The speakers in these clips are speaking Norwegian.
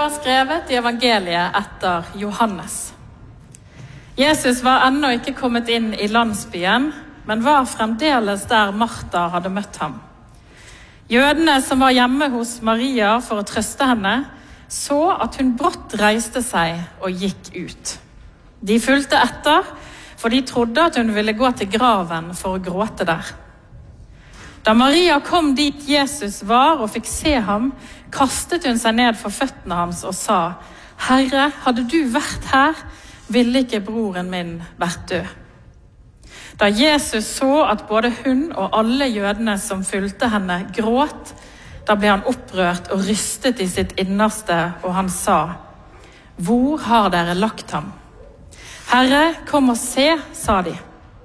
står skrevet i evangeliet etter Johannes. Jesus var ennå ikke kommet inn i landsbyen, men var fremdeles der Martha hadde møtt ham. Jødene som var hjemme hos Maria for å trøste henne, så at hun brått reiste seg og gikk ut. De fulgte etter, for de trodde at hun ville gå til graven for å gråte der. Da Maria kom dit Jesus var og fikk se ham, kastet hun seg ned for føttene hans og sa: «Herre, hadde du vært her, ville ikke broren min vært død.» Da Jesus så at både hun og alle jødene som fulgte henne gråt, da ble han opprørt og rystet i sitt innerste, og han sa: «Hvor har dere lagt ham?» «Herre, kom og se», sa de.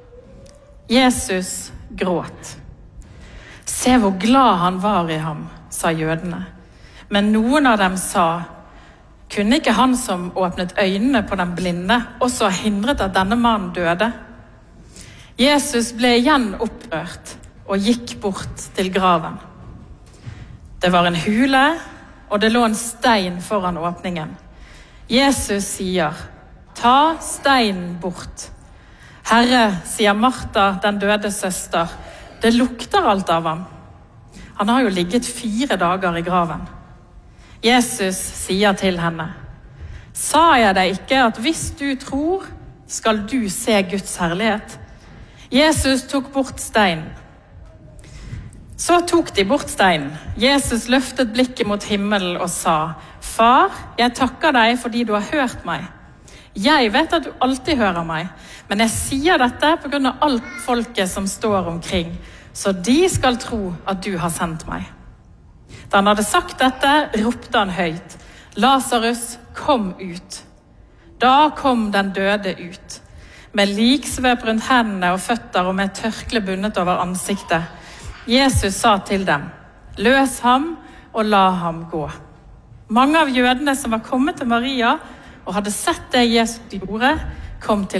Jesus gråt. «Se hvor glad han var i ham», sa jødene. Men noen av dem sa: «Kunne ikke han som åpnet øynene på den blinde også ha hindret at denne mannen døde?» Jesus ble igjen opprørt og gikk bort til graven. Det var en hule, og det lå en stein foran åpningen. Jesus sier: «Ta steinen bort.» «Herre», sier Martha, den døde søster, «det lukter alt av ham. Han har jo ligget 4 dager i graven.» Jesus sier til henne: «Sa jeg deg ikke at hvis du tror, skal du se Guds herlighet?» Jesus tok bort steinen. Så tok de bort steinen. Jesus løftet blikket mot himmelen og sa: «Far, jeg takker deg fordi du har hørt meg. Jeg vet at du alltid hører meg, men jeg sier dette på grunn av alt folket som står omkring, så de skal tro at du har sendt meg.» Da han hadde sagt dette, ropte han høyt: «Lazarus, kom ut!» Da kom den døde ut, med liksvøp rundt hendene og føtter og med tørkle bundet over ansiktet. Jesus sa til dem: «Løs ham og la ham gå.» Mange av jødene som var kommet til Maria og hadde sett det Jesus gjorde, kom til